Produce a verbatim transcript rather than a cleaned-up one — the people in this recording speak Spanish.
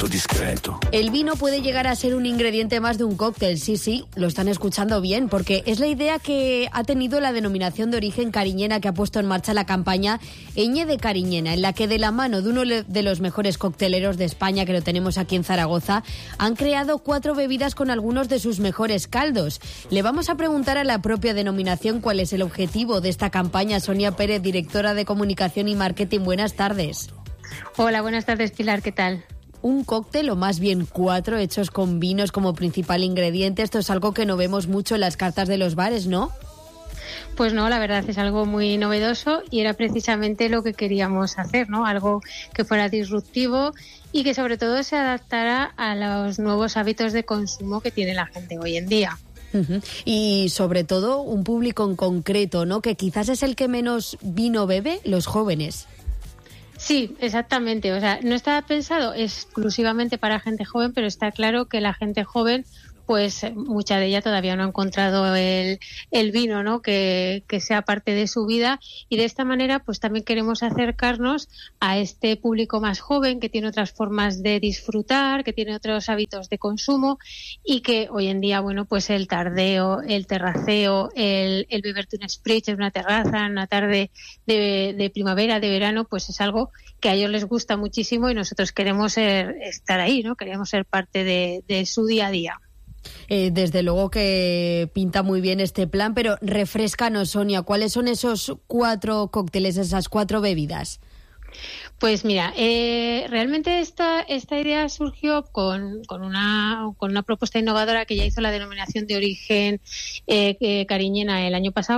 discreto. El vino puede llegar a ser un ingrediente más de un cóctel, sí, sí, lo están escuchando bien, porque es la idea que ha tenido la denominación de origen cariñena que ha puesto en marcha la campaña Eñe de Cariñena, en la que de la mano de uno de los mejores cocteleros de España, que lo tenemos aquí en Zaragoza, han creado cuatro bebidas con algunos de sus mejores caldos. Le vamos a preguntar a la propia denominación cuál es el objetivo de esta campaña. Sonia Pérez, directora de Comunicación y Marketing, buenas tardes. Hola, buenas tardes, Pilar, ¿qué tal? Un cóctel, o más bien cuatro, hechos con vinos como principal ingrediente. Esto es algo que no vemos mucho en las cartas de los bares, ¿no? Pues no, la verdad es algo muy novedoso y era precisamente lo que queríamos hacer, ¿no? Algo que fuera disruptivo y que sobre todo se adaptara a los nuevos hábitos de consumo que tiene la gente hoy en día. Uh-huh. Y sobre todo un público en concreto, ¿no? Que quizás es el que menos vino bebe, los jóvenes. Sí, exactamente. O sea, no estaba pensado exclusivamente para gente joven, pero está claro que la gente joven, pues mucha de ella todavía no ha encontrado el, el vino, ¿no? Que, que sea parte de su vida, y de esta manera pues también queremos acercarnos a este público más joven que tiene otras formas de disfrutar, que tiene otros hábitos de consumo y que hoy en día, bueno, pues el tardeo, el terraceo, el, el beberte un spritz en una terraza, en una tarde de, de primavera, de verano, pues es algo que a ellos les gusta muchísimo y nosotros queremos ser, estar ahí, ¿no? Queremos ser parte de, de su día a día. Eh, desde luego que pinta muy bien este plan, pero refréscanos, Sonia, ¿cuáles son esos cuatro cócteles, esas cuatro bebidas? Pues mira, eh, realmente esta esta idea surgió con, con una con una propuesta innovadora que ya hizo la denominación de origen eh, eh, cariñena el año pasado,